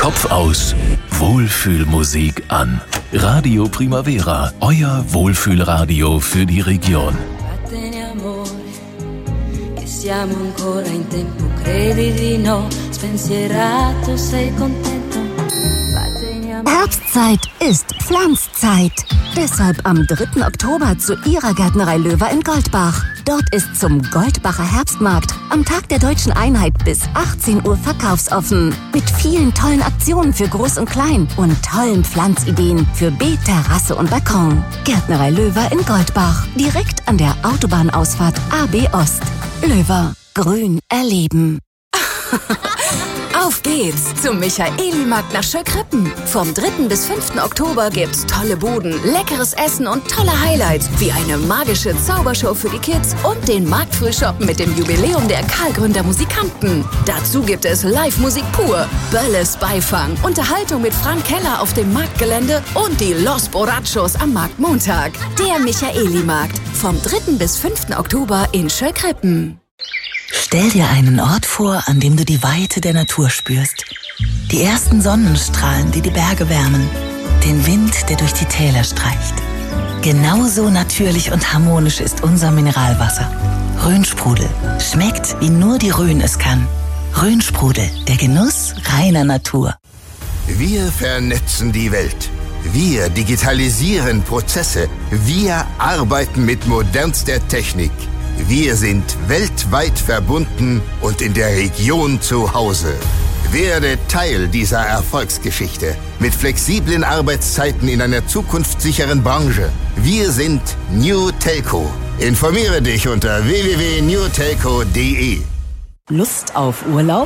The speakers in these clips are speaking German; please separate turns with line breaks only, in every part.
Kopf aus, Wohlfühlmusik an. Radio Primavera, euer Wohlfühlradio für die Region.
Siamo ancora in tempo, credi di no, spensierato, sei contento.
Herbstzeit ist Pflanzzeit. Deshalb am 3. Oktober zu Ihrer Gärtnerei Löwer in Goldbach. Dort ist zum Goldbacher Herbstmarkt am Tag der Deutschen Einheit bis 18 Uhr verkaufsoffen. Mit vielen tollen Aktionen für Groß und Klein und tollen Pflanzideen für Beet, Terrasse und Balkon. Gärtnerei Löwer in Goldbach, direkt an der Autobahnausfahrt AB Ost. Löwer, grün erleben.
Auf geht's zum Michaeli-Markt nach Schöckrippen. Vom 3. bis 5. Oktober gibt's tolle Buden, leckeres Essen und tolle Highlights, wie eine magische Zaubershow für die Kids und den Marktfrühshoppen mit dem Jubiläum der Karlgründer Musikanten. Dazu gibt es Live-Musik pur, Bölles Beifang, Unterhaltung mit Frank Keller auf dem Marktgelände und die Los Borrachos am Marktmontag. Der Michaeli-Markt vom 3. bis 5. Oktober in Schöckrippen.
Stell dir einen Ort vor, an dem du die Weite der Natur spürst. Die ersten Sonnenstrahlen, die die Berge wärmen. Den Wind, der durch die Täler streicht. Genauso natürlich und harmonisch ist unser Mineralwasser. Rhönsprudel. Schmeckt, wie nur die Rhön es kann. Rhönsprudel, der Genuss reiner Natur.
Wir vernetzen die Welt. Wir digitalisieren Prozesse. Wir arbeiten mit modernster Technik. Wir sind weltweit verbunden und in der Region zu Hause. Werde Teil dieser Erfolgsgeschichte mit flexiblen Arbeitszeiten in einer zukunftssicheren Branche. Wir sind New Telco. Informiere dich unter www.newtelco.de.
Lust auf Urlaub?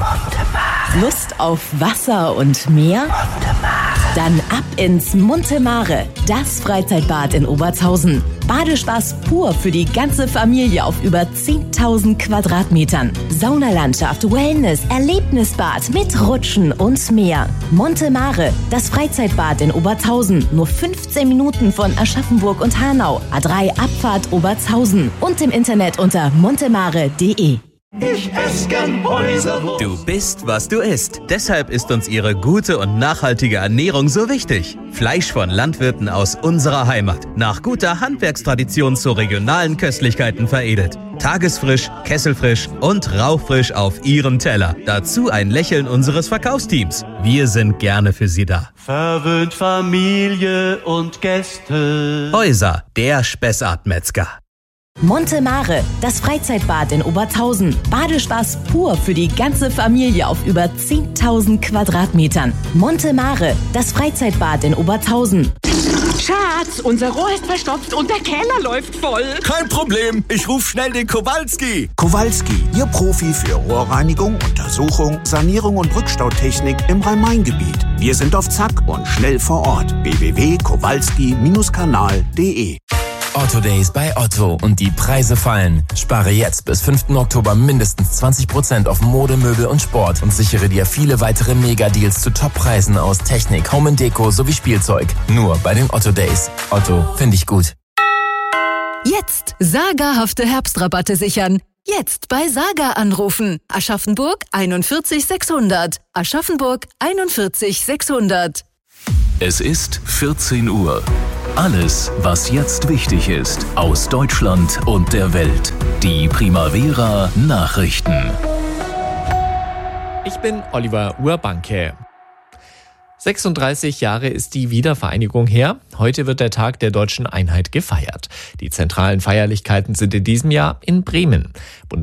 Lust auf Wasser und Meer? Dann ab ins Monte Mare, das Freizeitbad in Obertshausen. Badespaß pur für die ganze Familie auf über 10.000 Quadratmetern. Saunalandschaft, Wellness, Erlebnisbad mit Rutschen und mehr. Monte Mare, das Freizeitbad in Obertshausen. Nur 15 Minuten von Aschaffenburg und Hanau. A3 Abfahrt Obertshausen. Und im Internet unter montemare.de.
Ich esse gern Häuserwurst.
Du bist, was du isst. Deshalb ist uns ihre gute und nachhaltige Ernährung so wichtig. Fleisch von Landwirten aus unserer Heimat. Nach guter Handwerkstradition zu regionalen Köstlichkeiten veredelt. Tagesfrisch, kesselfrisch und rauchfrisch auf Ihrem Teller. Dazu ein Lächeln unseres Verkaufsteams. Wir sind gerne für Sie da.
Verwöhnt Familie und Gäste.
Häuser, der Spessart-Metzger.
Monte Mare, das Freizeitbad in Obertshausen. Badespaß pur für die ganze Familie auf über 10.000 Quadratmetern. Monte Mare, das Freizeitbad in Obertshausen.
Schatz, unser Rohr ist verstopft und der Keller läuft voll.
Kein Problem, ich rufe schnell den Kowalski.
Kowalski, Ihr Profi für Rohrreinigung, Untersuchung, Sanierung und Rückstautechnik im Rhein-Main-Gebiet. Wir sind auf Zack und schnell vor Ort. www.kowalski-kanal.de.
Otto Days bei Otto und die Preise fallen. Spare jetzt bis 5. Oktober mindestens 20% auf Mode, Möbel und Sport und sichere dir viele weitere Megadeals zu Toppreisen aus Technik, Home & Deko sowie Spielzeug. Nur bei den Otto Days. Otto, finde ich gut.
Jetzt sagerhafte Herbstrabatte sichern. Jetzt bei Saga anrufen. Aschaffenburg 41 600. Aschaffenburg 41 600.
Es ist 14 Uhr. Alles, was jetzt wichtig ist, aus Deutschland und der Welt. Die Primavera Nachrichten.
Ich bin Oliver Urbanke. 36 Jahre ist die Wiedervereinigung her. Heute wird der Tag der Deutschen Einheit gefeiert. Die zentralen Feierlichkeiten sind in diesem Jahr in Bremen.